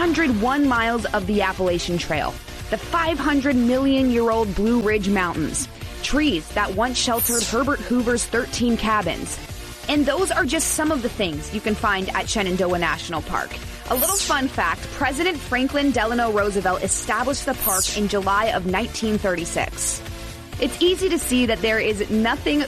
601 miles of the Appalachian Trail, the 500-million-year-old Blue Ridge Mountains, trees that once sheltered Herbert Hoover's 13 cabins. And those are just some of the things you can find at Shenandoah National Park. A little fun fact, President Franklin Delano Roosevelt established the park in July of 1936. It's easy to see that there is nothing